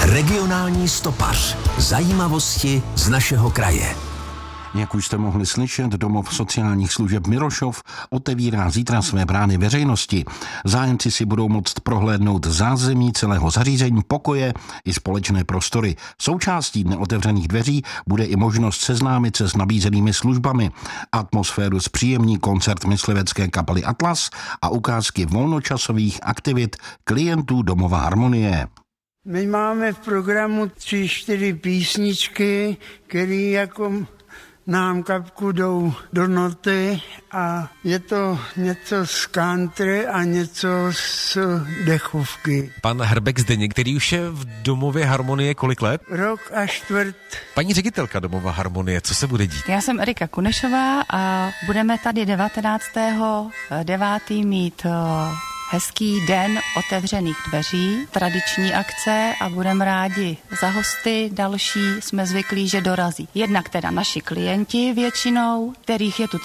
Regionální stopař. Zajímavosti z našeho kraje. Jak už jste mohli slyšet, Domov sociálních služeb Mirošov otevírá zítra své brány veřejnosti. Zájemci si budou moct prohlédnout zázemí celého zařízení, pokoje i společné prostory. Součástí dne otevřených dveří bude i možnost seznámit se s nabízenými službami. Atmosféru zpříjemní koncert myslivecké kapely Atlas a ukázky volnočasových aktivit klientů Domova Harmonie. My máme v programu 3-4 písničky, které jako nám kapku jdou do noty a je to něco z country a něco z dechovky. Pan Hrbek Zdeněk, který už je v Domově Harmonie kolik let? Rok a čtvrt. Paní ředitelka Domova Harmonie, co se bude dít? Já jsem Erika Kunešová a budeme tady 19.9. mít hezký den otevřených dveří, tradiční akce a budeme rádi za hosty. Další jsme zvyklí, že dorazí. Jednak teda naši klienti většinou, kterých je tu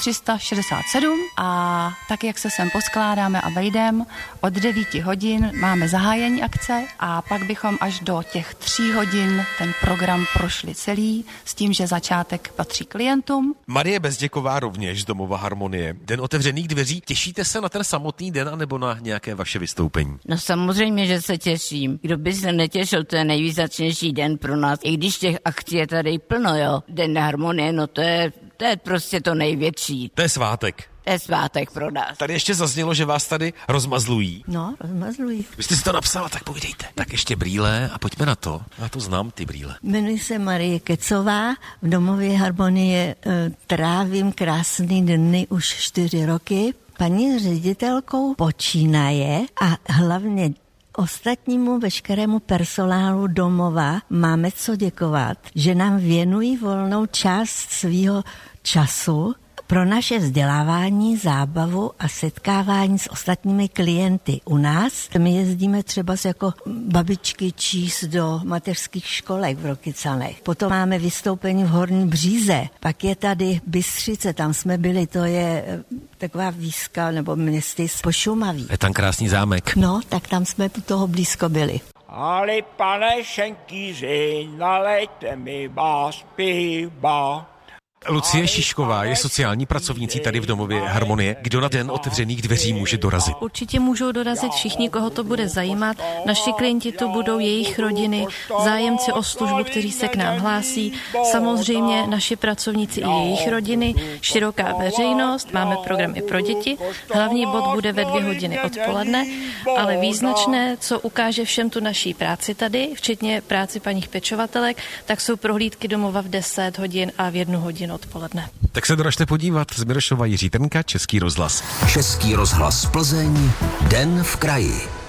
367 a tak, jak se sem poskládáme a vejdem, od 9 hodin máme zahájení akce a pak bychom až do těch 3 hodin ten program prošli celý s tím, že začátek patří klientům. Marie Bezděková rovněž z Domova Harmonie. Den otevřených dveří. Těšíte se na ten samotný den anebo na nějaké vaše vystoupení? No samozřejmě, že se těším. Kdo by se netěšil, to je nejvýznačnější den pro nás. I když těch akcí je tady plno, jo. Den Harmonie, no to je prostě to největší. To je svátek. To je svátek pro nás. Tady ještě zaznělo, že vás tady rozmazlují. No, rozmazlují. Vy jste si to napsala, tak povídejte. Tak ještě brýle a pojďme na to. Já to znám, ty brýle. Jmenuji se Marie Kecová. V Domově Harmonie trávím krásný dny už 4 roky. Paní ředitelkou počínaje a hlavně ostatnímu veškerému personálu domova máme co děkovat, že nám věnují volnou část svýho času pro naše vzdělávání, zábavu a setkávání s ostatními klienty u nás. My jezdíme třeba jako babičky číst do mateřských školek v Rokycanech. Potom máme vystoupení v Horní Bříze. Pak je tady Bystřice, tam jsme byli, to je taková výska nebo městy z Pošumaví. Je tam krásný zámek. No, tak tam jsme u toho blízko byli. Ale pane šenkýři, nalejte mi vás piva. Lucie Šišková je sociální pracovnicí tady v Domově Harmonie. Kdo na den otevřených dveří může dorazit? Určitě můžou dorazit všichni, koho to bude zajímat. Naši klienti to budou jejich rodiny, zájemci o službu, kteří se k nám hlásí. Samozřejmě naši pracovníci i jejich rodiny, široká veřejnost, máme program i pro děti. Hlavní bod bude ve 2 hodiny odpoledne, ale význačné, co ukáže všem tu naší práci tady, včetně práci paních pečovatelek, tak jsou prohlídky domova v 10 hodin a v 1 hodinu odpoledne. Tak se doražte podívat. Z Mirošova Jiří Trnka, Český rozhlas. Český rozhlas Plzeň, Den v kraji.